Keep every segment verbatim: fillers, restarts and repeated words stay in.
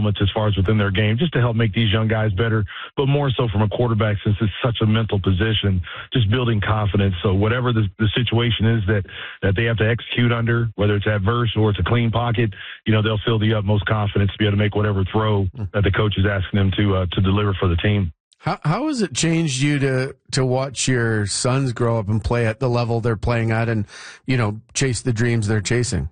elements as far as within their game, just to help make these young guys better, but more so from a quarterback, since it's such a mental position, just building confidence. So whatever the, the situation is that, that they have to execute under, whether it's adverse or it's a clean pocket, you know, they'll feel the utmost confidence to be able to make whatever throw that the coach is asking them to, uh, to deliver for the team. How how has it changed you to to watch your sons grow up and play at the level they're playing at, and, you know, chase the dreams they're chasing?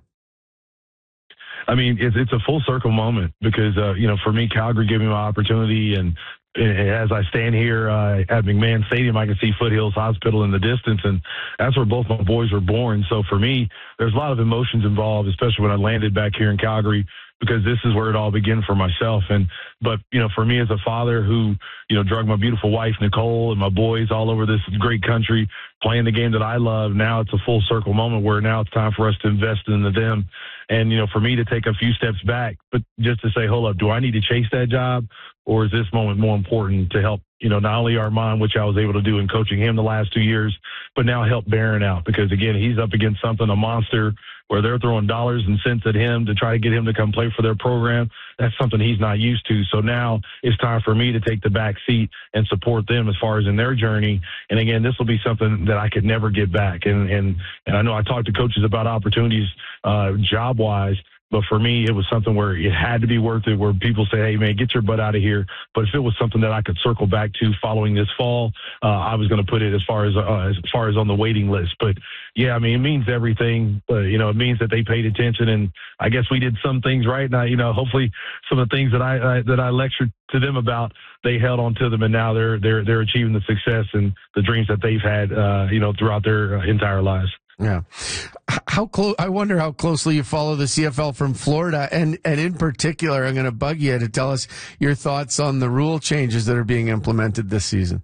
I mean, it's it's a full circle moment because uh, you know, for me, Calgary gave me my opportunity, and as I stand here uh, at McMahon Stadium, I can see Foothills Hospital in the distance, and that's where both my boys were born. So for me, there's a lot of emotions involved, especially when I landed back here in Calgary, because this is where it all began for myself. And, but, you know, for me as a father who, you know, drug my beautiful wife, Nicole, and my boys all over this great country, playing the game that I love, now it's a full circle moment where now it's time for us to invest into them. And, you know, for me to take a few steps back, but just to say, hold up, do I need to chase that job? Or is this moment more important to help, you know, not only Armand, which I was able to do in coaching him the last two years, but now help Barron out? Because, again, he's up against something, a monster, where they're throwing dollars and cents at him to try to get him to come play for their program. That's something he's not used to. So now it's time for me to take the back seat and support them as far as in their journey. And, again, this will be something that I could never get back. And and, and I know I talked to coaches about opportunities uh, job-wise, but for me, it was something where it had to be worth it, where people say, hey, man, get your butt out of here. But if it was something that I could circle back to following this fall, uh, I was going to put it as far as uh, as far as on the waiting list. But, yeah, I mean, it means everything. Uh, you know, it means that they paid attention, and I guess we did some things right. And, I, you know, hopefully some of the things that I, I that I lectured to them about, they held on to them, and now they're they're they're achieving the success and the dreams that they've had, uh, you know, throughout their uh, entire lives. Yeah. How close, I wonder how closely you follow the C F L from Florida. And, and in particular, I'm going to bug you to tell us your thoughts on the rule changes that are being implemented this season.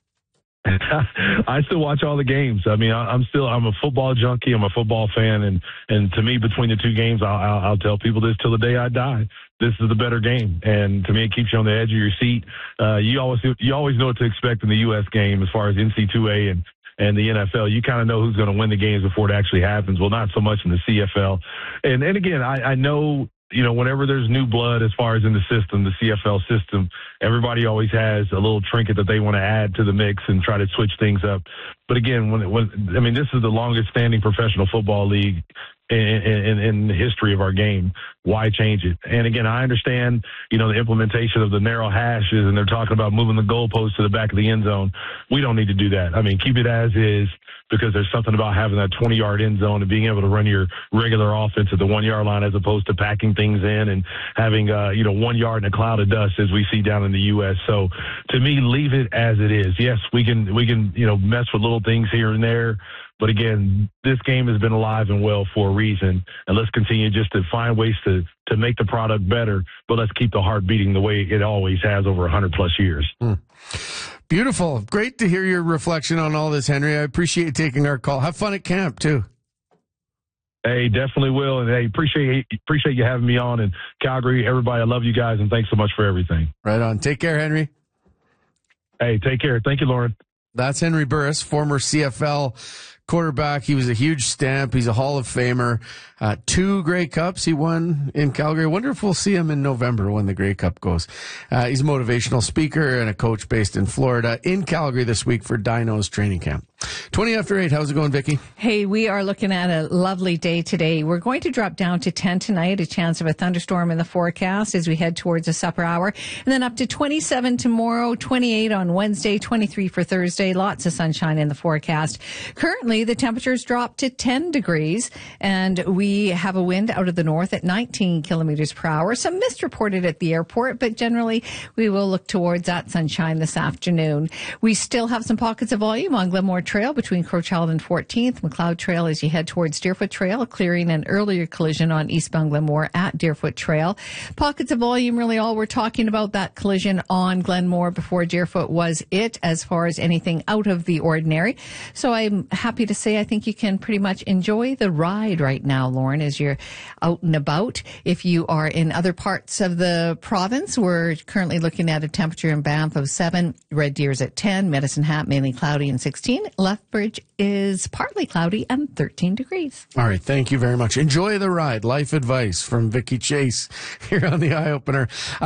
I still watch all the games. I mean, I, I'm still, I'm a football junkie. I'm a football fan. And, and to me, between the two games, I'll, I'll, I'll tell people this till the day I die. This is the better game. And to me, it keeps you on the edge of your seat. Uh, you always, you always know what to expect in the U S game as far as N C double A and, and the N F L. You kind of know who's going to win the games before it actually happens. Well, not so much in the C F L. And, and again, I, I know, you know, whenever there's new blood as far as in the system, the C F L system, everybody always has a little trinket that they want to add to the mix and try to switch things up. But again, when, when I mean, this is the longest standing professional football league in, in, in the history of our game. Why change it? And again, I understand, you know, the implementation of the narrow hashes, and they're talking about moving the goalpost to the back of the end zone. We don't need to do that. I mean, keep it as is, because there's something about having that twenty-yard end zone and being able to run your regular offense at the one-yard line as opposed to packing things in and having, uh, you know, one yard in a cloud of dust as we see down in the U S. So to me, leave it as it is. Yes, we can, we can, you know, mess with little things here and there. But again, this game has been alive and well for a reason, and let's continue just to find ways to, to make the product better, but let's keep the heart beating the way it always has over one hundred plus years. Mm. Beautiful. Great to hear your reflection on all this, Henry. I appreciate you taking our call. Have fun at camp, too. Hey, definitely will. And hey, appreciate appreciate you having me on. And Calgary, everybody, I love you guys, and thanks so much for everything. Right on. Take care, Henry. Hey, take care. Thank you, Lauren. That's Henry Burris, former C F L quarterback. He was a huge stamp. He's a Hall of Famer. Uh, two Grey Cups he won in Calgary. I wonder if we'll see him in November when the Grey Cup goes. Uh, he's a motivational speaker and a coach based in Florida, in Calgary this week for Dinos training camp. twenty after eight. How's it going, Vicki? Hey, we are looking at a lovely day today. We're going to drop down to ten tonight, a chance of a thunderstorm in the forecast as we head towards the supper hour. And then up to twenty-seven tomorrow, twenty-eight on Wednesday, twenty-three for Thursday. Lots of sunshine in the forecast. Currently, the temperatures drop to ten degrees, and we have a wind out of the north at nineteen kilometers per hour. Some mist reported at the airport, but generally we will look towards that sunshine this afternoon. We still have some pockets of volume on Glenmore Trail between Crowchild and fourteenth. McLeod Trail as you head towards Deerfoot Trail, clearing an earlier collision on eastbound Glenmore at Deerfoot Trail. Pockets of volume, really all we're talking about. That collision on Glenmore before Deerfoot was it as far as anything out of the ordinary. So I'm happy to say I think you can pretty much enjoy the ride right now, Lauren, as you're out and about. If you are in other parts of the province, we're currently looking at a temperature in Banff of seven, Red Deer's at ten, Medicine Hat mainly cloudy and sixteen, Lethbridge is partly cloudy and thirteen degrees. All right, thank you very much. Enjoy the ride. Life advice from Vicki Chase here on the Eye Opener.